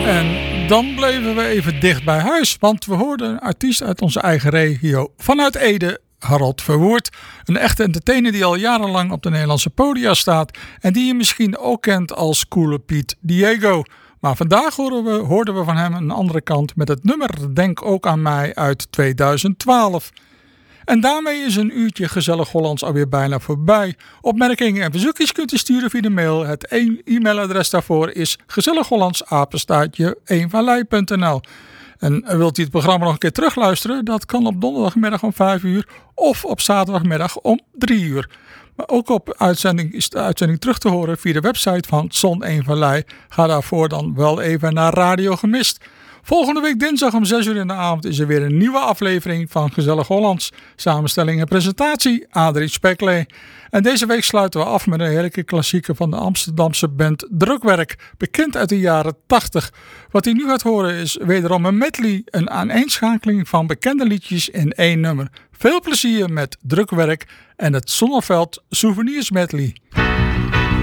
En dan bleven we even dicht bij huis, want we hoorden een artiest uit onze eigen regio vanuit Ede, Harold Verwoerd. Een echte entertainer die al jarenlang op de Nederlandse podia staat en die je misschien ook kent als Coole Piet Diego. Maar vandaag hoorden we van hem een andere kant met het nummer Denk ook aan mij uit 2012. En daarmee is een uurtje Gezellig Hollands alweer bijna voorbij. Opmerkingen en verzoekjes kunt u sturen via de mail. Het e-mailadres daarvoor is gezellighollands@eenvanlei.nl. En wilt u het programma nog een keer terugluisteren? Dat kan op donderdagmiddag om 5 uur of op zaterdagmiddag om 3 uur. Maar ook op uitzending is de uitzending terug te horen via de website van Zon 1 Vallei. Ga daarvoor dan wel even naar Radio Gemist. Volgende week dinsdag om 6 uur in de avond is er weer een nieuwe aflevering van Gezellig Hollands. Samenstelling en presentatie Adrie Speklee. En deze week sluiten we af met een heerlijke klassieker van de Amsterdamse band Drukwerk. Bekend uit de jaren 80. Wat u nu gaat horen is wederom een medley. Een aaneenschakeling van bekende liedjes in één nummer. Veel plezier met Drukwerk en het Zonneveld Souvenirs Medley.